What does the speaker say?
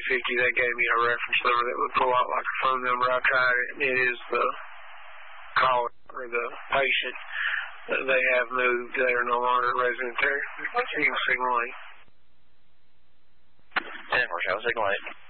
they gave me a reference number that looked a lot like a phone number. I tried it, and it is the caller or the patient. They have moved. They are no longer resident there. Signal 8. 10-4, Signal 8.